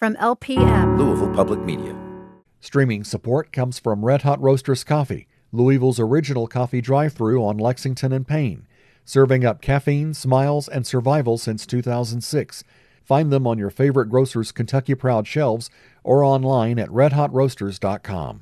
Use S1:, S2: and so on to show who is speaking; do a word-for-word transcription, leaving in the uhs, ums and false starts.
S1: from L P M,
S2: Louisville Public Media.
S3: Streaming support comes from Red Hot Roasters Coffee, Louisville's original coffee drive-thru on Lexington and Payne, serving up caffeine, smiles, and survival since two thousand six. Find them on your favorite grocer's Kentucky Proud shelves or online at red hot roasters dot com.